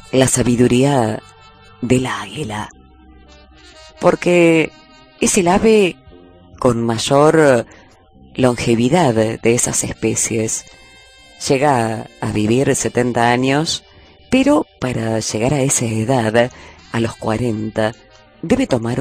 la sabiduría del águila, porque es el ave con mayor longevidad de esas especies. Llega a vivir 70 años, pero para llegar a esa edad, a los 40, debe tomar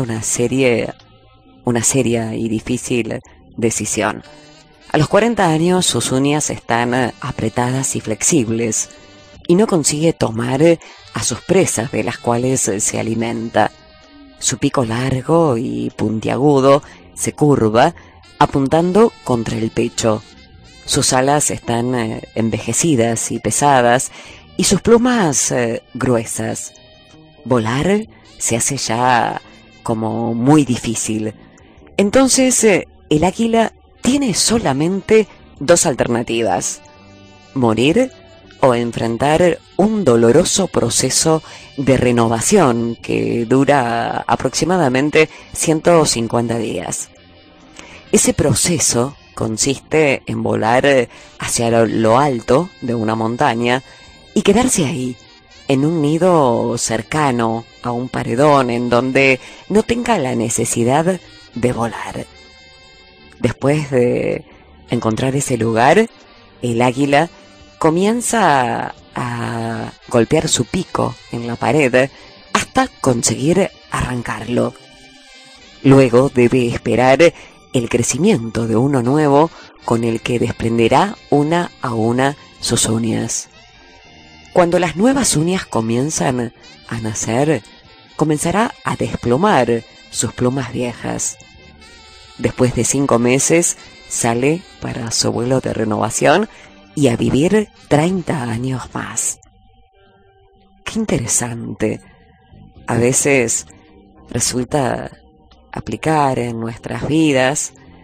una seria y difícil decisión. A los 40 años sus uñas están apretadas y flexibles y no consigue tomar a sus presas de las cuales se alimenta. Su pico largo y puntiagudo se curva apuntando contra el pecho. Sus alas están envejecidas y pesadas y sus plumas gruesas. Volar se hace ya como muy difícil. Entonces el águila tiene solamente dos alternativas: morir o enfrentar un doloroso proceso de renovación que dura aproximadamente 150 días. Ese proceso consiste en volar hacia lo alto de una montaña y quedarse ahí, en un nido cercano a un paredón en donde no tenga la necesidad de volar. Después de encontrar ese lugar, el águila comienza a golpear su pico en la pared hasta conseguir arrancarlo. Luego debe esperar el crecimiento de uno nuevo con el que desprenderá una a una sus uñas. Cuando las nuevas uñas comienzan a nacer, comenzará a desplumar sus plumas viejas. Después de 5 meses, sale para su vuelo de renovación y a vivir 30 años más. Qué interesante. A veces resulta aplicar en nuestras vidas